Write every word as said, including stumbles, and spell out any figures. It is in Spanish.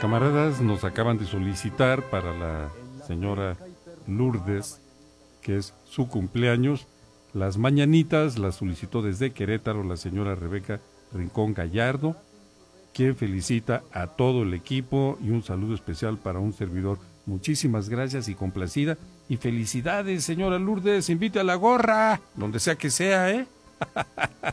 camaradas nos acaban de solicitar para la señora Lourdes, que es su cumpleaños, las mañanitas. Las solicitó desde Querétaro la señora Rebeca Rincón Gallardo, quien felicita a todo el equipo, y un saludo especial para un servidor. Muchísimas gracias y complacida, y felicidades, señora Lourdes. Invite a la gorra, donde sea que sea, ¿eh?